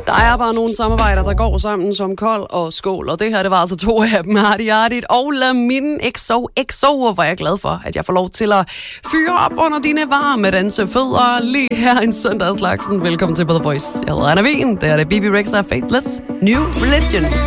Der er bare nogle samarbejder, der går sammen som kold og skål, og det her, det var altså 2 af dem, Hardy Ardit og Lamine XO, hvor jeg er glad for, at jeg får lov til at fyre op under dine varme dansefødder lige her en søndagslaksen. Velkommen til The Voice. Jeg hedder Anna Wien, det er det BB Rexha Faithless New Religion.